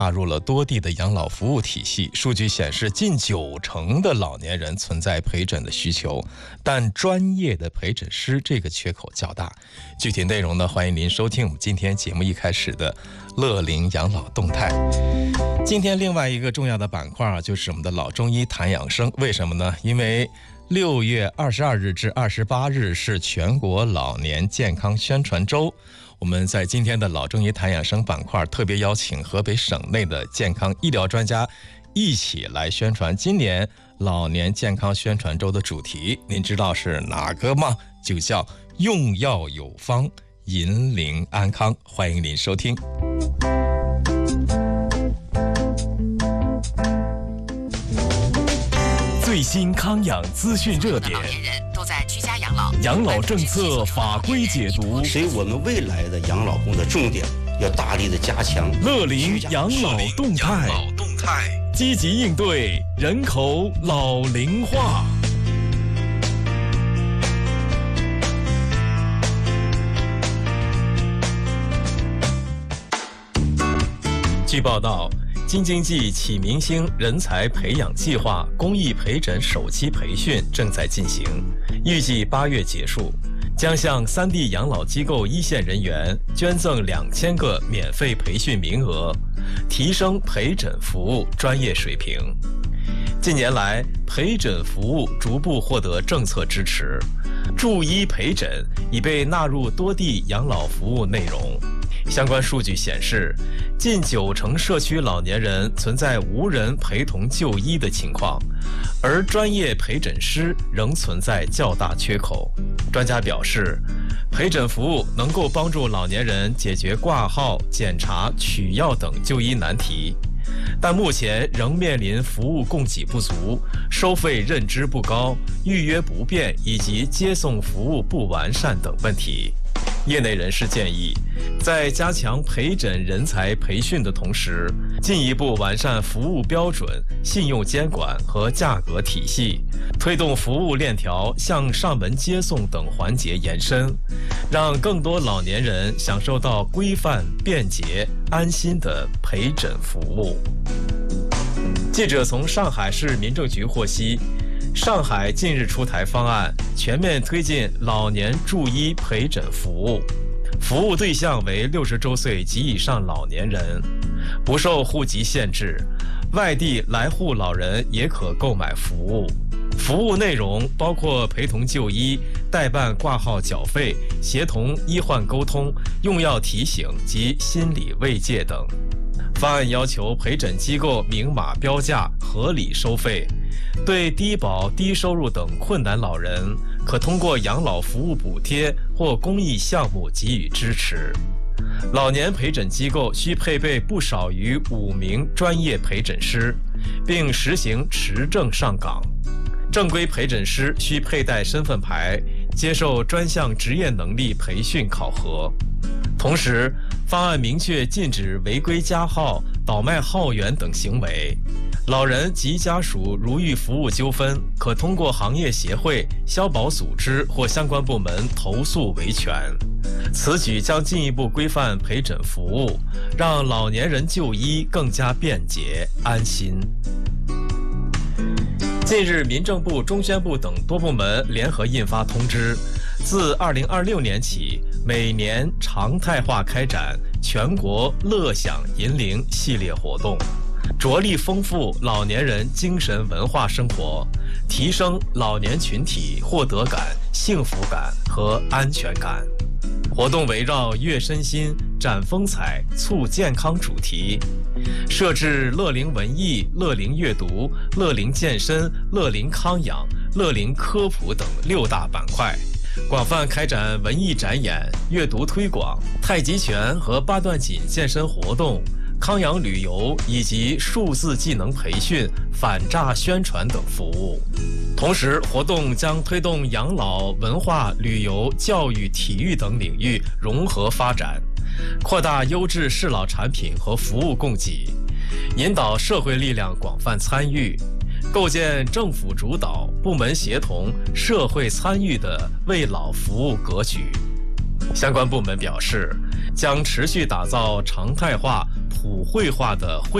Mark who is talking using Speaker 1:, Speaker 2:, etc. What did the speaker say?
Speaker 1: 纳入了多地的养老服务体系。数据显示，近90%的老年人存在陪诊的需求，但专业的陪诊师这个缺口较大。具体内容呢，欢迎您收听我们今天节目一开始的乐龄养老动态。今天另外一个重要的板块就是我们的老中医谈养生。为什么呢？因为6月22日至28日是全国老年健康宣传周。我们在今天的老中医谈养生板块特别邀请河北省内的健康医疗专家一起来宣传今年老年健康宣传周的主题。您知道是哪个吗？就叫用药有方，银龄安康。欢迎您收听。最新康养资讯热点，
Speaker 2: 老年人都在居家养老，
Speaker 1: 养老政策法规解读，
Speaker 3: 所以我们未来的养老工作重点要大力的加强
Speaker 1: 乐龄养老动态，积极应对人口老龄化。据报道，京津冀启明星人才培养计划公益陪诊首期培训正在进行，预计8月结束，将向3地养老机构一线人员捐赠2000个免费培训名额，提升陪诊服务专业水平。近年来，陪诊服务逐步获得政策支持，助医陪诊已被纳入多地养老服务内容。相关数据显示，近90%社区老年人存在无人陪同就医的情况，而专业陪诊师仍存在较大缺口。专家表示，陪诊服务能够帮助老年人解决挂号、检查、取药等就医难题，但目前仍面临服务供给不足、收费认知不高、预约不便以及接送服务不完善等问题。业内人士建议，在加强陪诊人才培训的同时，进一步完善服务标准、信用监管和价格体系，推动服务链条向上门接送等环节延伸，让更多老年人享受到规范、便捷、安心的陪诊服务。记者从上海市民政局获悉，上海近日出台方案，全面推进老年助医陪诊服务，服务对象为60周岁及以上老年人，不受户籍限制，外地来沪老人也可购买服务。服务内容包括陪同就医、代办挂号缴费、协同医患沟通、用药提醒及心理慰藉等。方案要求陪诊机构明码标价，合理收费。对低保、低收入等困难老人，可通过养老服务补贴或公益项目给予支持。老年陪诊机构需配备不少于5名专业陪诊师，并实行持证上岗。正规陪诊师需佩戴身份牌，接受专项职业能力培训考核。同时，方案明确禁止违规加号、倒卖号源等行为。老人及家属如遇服务纠纷，可通过行业协会、消保组织或相关部门投诉维权。此举将进一步规范陪诊服务，让老年人就医更加便捷安心。近日，民政部、中宣部等多部门联合印发通知，自2026年起，每年常态化开展全国乐享银龄系列活动，着力丰富老年人精神文化生活，提升老年群体获得感、幸福感和安全感。活动围绕悦身心、展风采、促健康主题，设置乐龄文艺、乐龄阅读、乐龄健身、乐龄康养、乐龄科普等6大板块，广泛开展文艺展演、阅读推广、太极拳和八段锦健身活动、康养旅游以及数字技能培训、反诈宣传等服务。同时，活动将推动养老、文化、旅游、教育、体育等领域融合发展，扩大优质适老产品和服务供给，引导社会力量广泛参与，构建政府主导、部门协同、社会参与的为老服务格局。相关部门表示， 将持续打造常态化、普惠化的会